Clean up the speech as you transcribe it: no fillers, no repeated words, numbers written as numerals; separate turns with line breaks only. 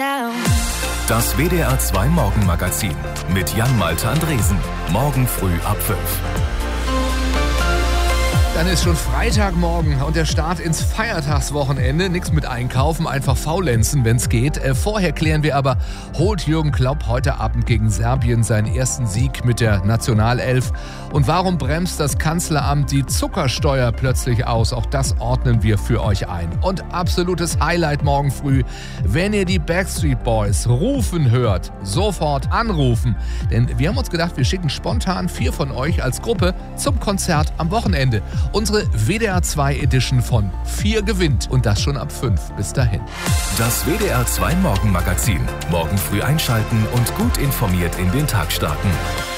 down.
Das WDR 2 Morgenmagazin mit Jan-Malte Andresen. Morgen früh ab 5.
Dann ist schon Freitagmorgen und der Start ins Feiertagswochenende. Nichts mit einkaufen, einfach faulenzen, wenn's geht. Vorher klären wir aber, holt Jürgen Klopp heute Abend gegen Serbien seinen ersten Sieg mit der Nationalelf? Und warum bremst das Kanzleramt die Zuckersteuer plötzlich aus? Auch das ordnen wir für euch ein. Und absolutes Highlight morgen früh, wenn ihr die Backstreet Boys rufen hört, sofort anrufen. Denn wir haben uns gedacht, wir schicken spontan 4 von euch als Gruppe zum Konzert am Wochenende. Unsere WDR 2 Edition von 4 gewinnt und das schon ab 5. Bis dahin.
Das WDR 2 Morgenmagazin. Morgen früh einschalten und gut informiert in den Tag starten.